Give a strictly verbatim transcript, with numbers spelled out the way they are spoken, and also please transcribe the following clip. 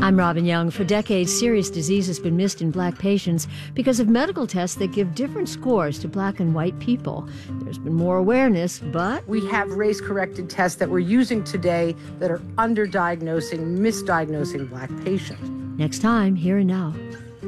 I'm Robin Young. For decades, serious disease has been missed in black patients because of medical tests that give different scores to black and white people. There's been more awareness, but we have race-corrected tests that we're using today that are underdiagnosing, misdiagnosing black patients. Next time, Here and Now.